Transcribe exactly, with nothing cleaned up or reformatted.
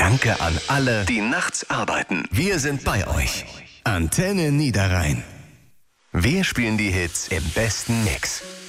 Danke an alle, die nachts arbeiten. Wir sind bei euch. Antenne Niederrhein. Wir spielen die Hits im besten Mix.